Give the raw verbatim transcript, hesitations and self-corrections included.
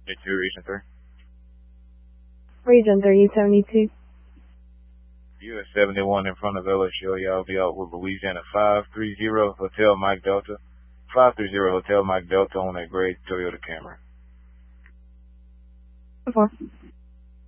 Two, Region three. Region three, U seventy-two. U S seventy-one in front of L S U. Y'all be out with Louisiana five three zero Hotel Mike Delta. five three zero Hotel Mike Delta on that gray Toyota Camry. Four.